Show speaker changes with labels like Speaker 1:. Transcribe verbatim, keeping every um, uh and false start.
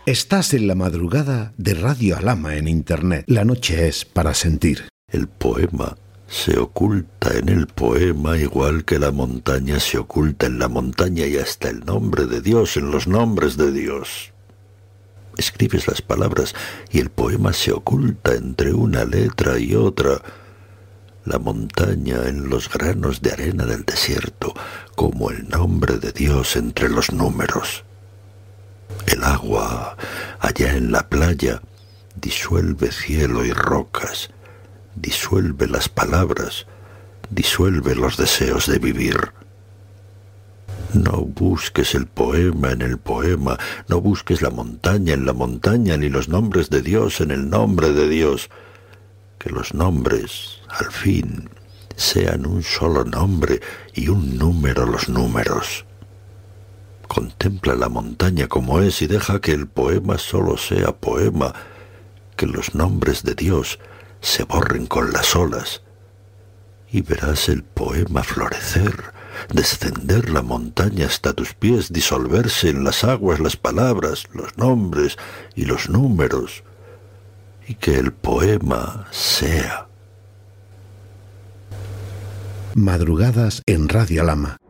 Speaker 1: Estás en la madrugada de Radio Alhama en Internet. La noche es para sentir.
Speaker 2: El poema se oculta en el poema igual que la montaña se oculta en la montaña y hasta el nombre de Dios en los nombres de Dios. Escribes las palabras y el poema se oculta entre una letra y otra. La montaña en los granos de arena del desierto, como el nombre de Dios entre los números. El agua, allá en la playa, disuelve cielo y rocas, disuelve las palabras, disuelve los deseos de vivir. No busques el poema en el poema, no busques la montaña en la montaña, ni los nombres de Dios en el nombre de Dios. Que los nombres, al fin, sean un solo nombre y un número los números. Contempla la montaña como es y deja que el poema solo sea poema, que los nombres de Dios se borren con las olas, y verás el poema florecer, descender la montaña hasta tus pies, disolverse en las aguas las palabras, los nombres y los números, y que el poema sea.
Speaker 1: Madrugadas en Radio Alhama.